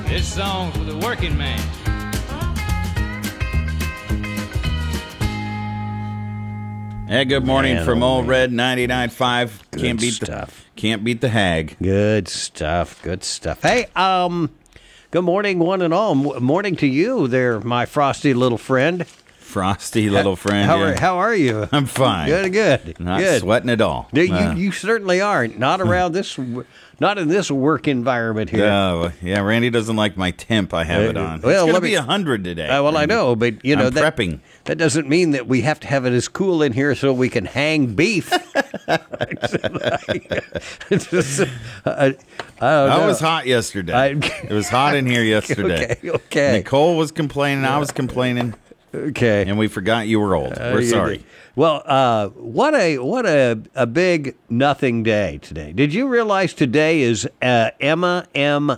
This song's for the working man. Hey, good morning Man, from oh, Old man. Red 99.5. Good stuff. Can't beat the hag. Good stuff. Good stuff. Hey, good morning, one and all. Morning to you there, my frosty little friend. Frosty little friend. How are you? I'm fine. Good. Not Good. sweating at all. You certainly are. Not around this, not in this work environment here. Yeah, Randy doesn't like my temp I have it on. well, it's going let to be me- 100 today. Well, I Randy. know, but you know I'm prepping. That doesn't mean that we have to have it as cool in here so we can hang beef. I don't know. It was hot yesterday. It was hot in here yesterday. Okay. Nicole was complaining. I was complaining. Okay. And we forgot you were old. We're sorry. Well, what a big nothing day today. Did you realize today is Emma M.